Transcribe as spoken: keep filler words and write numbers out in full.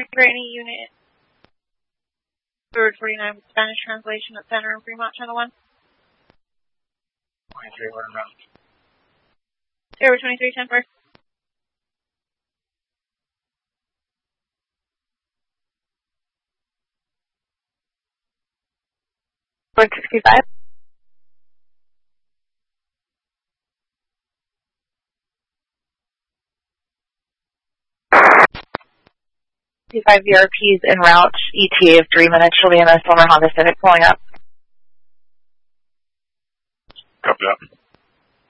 Granny unit. Bird forty-nine with Spanish translation at Center in Fremont, Channel one. twenty-three, what about? Air twenty-three, ten four. one sixty-five. fifty-five V R Ps en route, E T A of three minutes. She'll be in a Silver Honda Civic pulling up. Copy that.